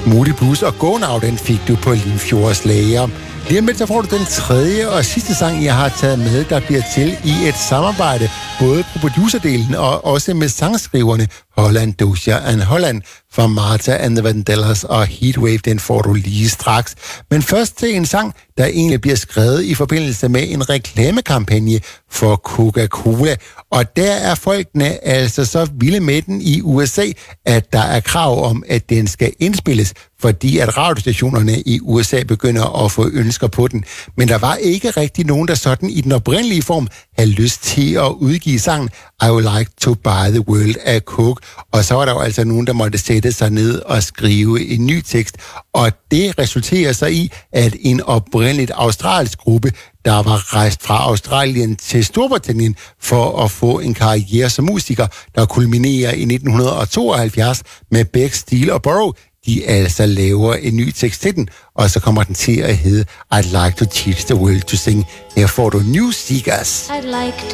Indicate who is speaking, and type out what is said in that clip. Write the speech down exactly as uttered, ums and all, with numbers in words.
Speaker 1: Moody Blues og Go Now, den fik du på Limfjords Lager. Lige om lidt, så får du den tredje og sidste sang, jeg har taget med, der bliver til i et samarbejde, både på producerdelen og også med sangskriverne Holland, Doja and Holland fra Martha and the Vandellas og Heatwave, den får du lige straks. Men først til en sang, der egentlig bliver skrevet i forbindelse med en reklamekampagne for Coca-Cola. Og der er folkene altså så vilde med den i U S A, at der er krav om, at den skal indspilles, fordi at radiostationerne i U S A begynder at få ønsker på den. Men der var ikke rigtig nogen, der sådan i den oprindelige form havde lyst til at udgive sangen I Would Like to Buy the World af Coke. Og så var der jo altså nogen, der måtte sætte sig ned og skrive en ny tekst. Og det resulterer så i, at en oprindeligt australsk gruppe, der var rejst fra Australien til Storbritannien for at få en karriere som musiker, der kulminerer i nitten tooghalvfjerds med Beck, Steele og Burrow, de altså laver en ny tekst til den, og så kommer den til at hedde I'd Like to Teach the World to Sing. Her får du New Seekers.
Speaker 2: I'd like